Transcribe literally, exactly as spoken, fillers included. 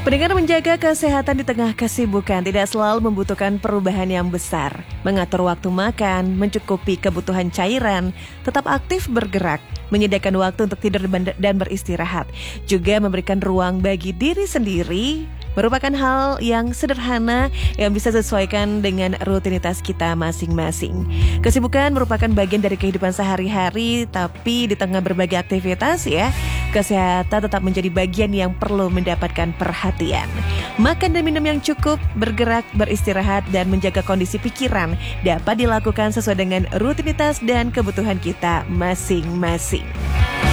Pendengar, menjaga kesehatan di tengah kesibukan tidak selalu membutuhkan perubahan yang besar. Mengatur waktu makan, mencukupi kebutuhan cairan, tetap aktif bergerak, menyediakan waktu untuk tidur dan beristirahat, juga memberikan ruang bagi diri sendiri, merupakan hal yang sederhana yang bisa disesuaikan dengan rutinitas kita masing-masing. Kesibukan merupakan bagian dari kehidupan sehari-hari, tapi di tengah berbagai aktivitas ya, kesehatan tetap menjadi bagian yang perlu mendapatkan perhatian. Makan dan minum yang cukup, bergerak, beristirahat, dan menjaga kondisi pikiran dapat dilakukan sesuai dengan rutinitas dan kebutuhan kita masing-masing.